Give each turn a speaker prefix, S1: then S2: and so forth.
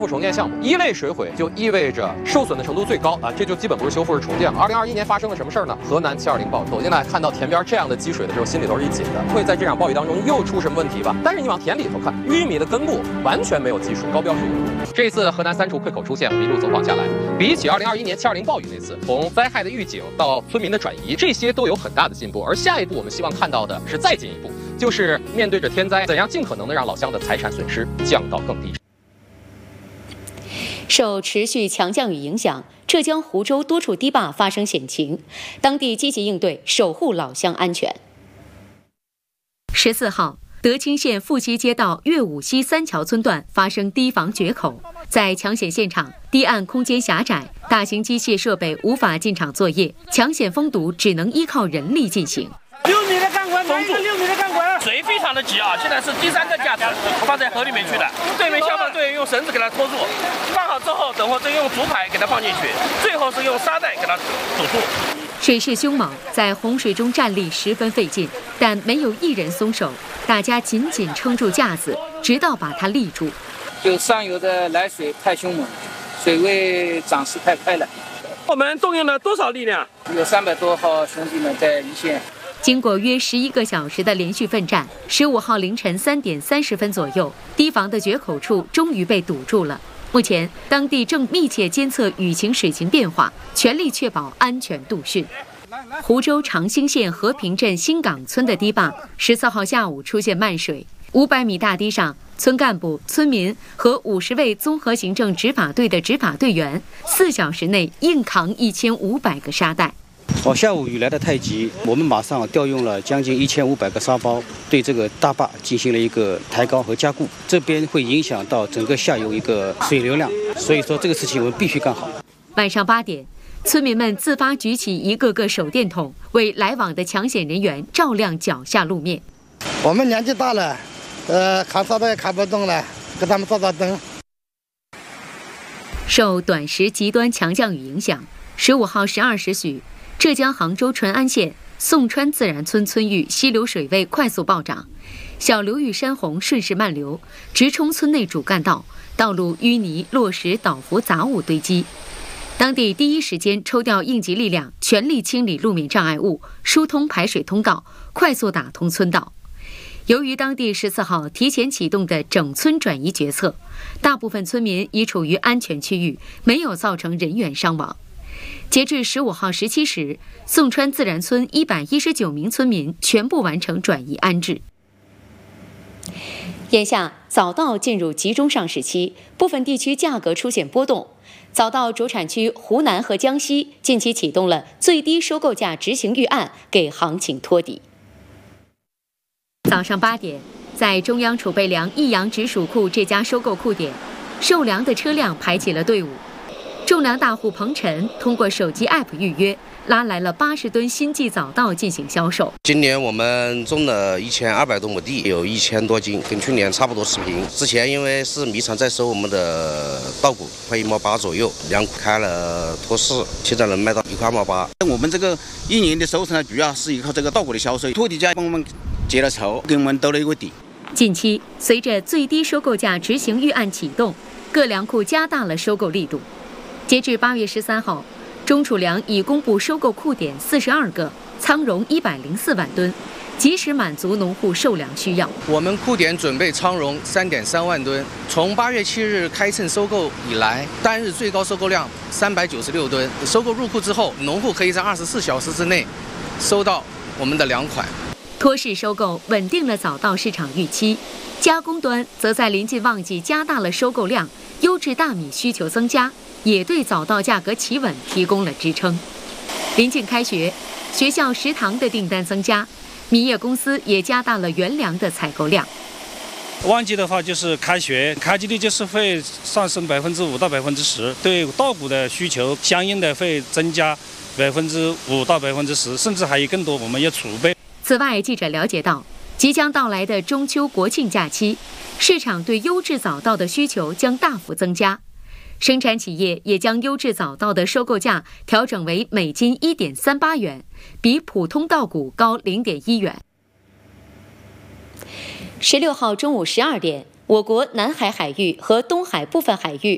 S1: 重建项目，一类水毁就意味着受损的程度最高啊，这就基本不是修复是重建了。2021年发生了什么事儿呢？河南720暴雨，走进来看到田边这样的积水的时候，心里头是一紧的，会在这场暴雨当中又出什么问题吧？但是你往田里头看，玉米的根部完全没有积水，高标是1度。这次河南3处溃口出现，我们一路走访下来，比起2021年720暴雨那次，从灾害的预警到村民的转移，这些都有很大的进步。而下一步我们希望看到的是再进一步，就是面对着天灾，怎样尽可能的让老乡的财产损失降到更低。
S2: 受持续强降雨影响，浙江湖州多处堤坝发生险情，当地积极应对，守护老乡安全。14号，德清县富溪街道岳武溪3桥村段发生堤防决口，在抢险现场，堤岸空间狭窄，大型机械设备无法进场作业，抢险封堵只能依靠人力进行。
S3: 6米的钢管，拿一个6米的钢管，水非常的急啊！现在是第3个架子放在河里面去的，对面消防队员用绳子给它拖住，放好之后，等会再用竹排给它放进去，最后是用沙袋给它堵住。
S2: 水势凶猛，在洪水中站立十分费劲，但没有一人松手，大家紧紧撑住架子，直到把它立住。
S4: 就上游的来水太凶猛，水位涨势太快了。
S3: 我们动用了多少力量？
S4: 有300多号兄弟们在一线。
S2: 经过约11个小时的连续奋战，15号凌晨3点30分左右，堤防的决口处终于被堵住了。目前，当地正密切监测雨情水情变化，全力确保安全度汛。湖州长兴县和平镇新港村的堤坝14号下午出现漫水，500米大堤上，村干部、村民和50位综合行政执法队的执法队员4小时内硬扛1500个沙袋。
S5: 下午雨来得太急，我们马上调用了将近1500个沙包，对这个大坝进行了一个抬高和加固。这边会影响到整个下游一个水流量，所以说这个事情我们必须干好。
S2: 晚上8点，村民们自发举起一个个手电筒，为来往的抢险人员照亮脚下路面。
S6: 我们年纪大了，看沙袋也看不动了，给他们照照灯。
S2: 受短时极端强降雨影响，15号12时许，浙江杭州淳安县宋川自然村村域溪流水位快速暴涨，小流域山洪顺势漫流，直冲村内主干道，道路淤泥、落石、倒伏杂物堆积。当地第一时间抽调应急力量，全力清理路面障碍物，疏通排水通道，快速打通村道。由于当地14号提前启动的整村转移决策，大部分村民已处于安全区域，没有造成人员伤亡。截至15号17时，宋川自然村119名村民全部完成转移安置。眼下早稻进入集中上市期，部分地区价格出现波动。早稻主产区湖南和江西近期启动了最低收购价执行预案，给行情托底。早上8点，在中央储备粮益阳直属库这家收购库点，售粮的车辆排起了队伍。种粮大户彭晨通过手机 App 预约，拉来了80吨新季早稻进行销售。
S7: 今年我们种了1200多亩地，有1000多斤，跟去年差不多持平。之前因为是米厂在收我们的稻谷，快1毛8左右，粮库开了托市，现在能卖到1块2毛8。
S8: 我们这个1年的收成呢，主要是依靠这个稻谷的销售，土地家帮我们结了仇，给我们兜了一个底。
S2: 近期，随着最低收购价执行预案启动，各粮库加大了收购力度。截至8月13号，中储粮已公布收购库点42个，仓容104万吨，及时满足农户售粮需要。
S9: 我们库点准备仓容3.3万吨，从8月7日开秤收购以来，单日最高收购量396吨。收购入库之后，农户可以在24小时之内收到我们的粮款。
S2: 托市收购稳定了早稻市场预期，加工端则在临近旺季加大了收购量，优质大米需求增加，也对早稻价格企稳提供了支撑。临近开学，学校食堂的订单增加，米业公司也加大了原粮的采购量。
S10: 旺季的话就是开学，开基地就是会上升5%到10%，对稻谷的需求相应的会增加5%到10%，甚至还有更多，我们要储备。
S2: 此外，记者了解到，即将到来的中秋国庆假期，市场对优质早稻的需求将大幅增加，生产企业也将优质早稻的收购价调整为每斤1.38元，比普通稻谷高0.1元。16号中午12点，我国南海海域和东海部分海域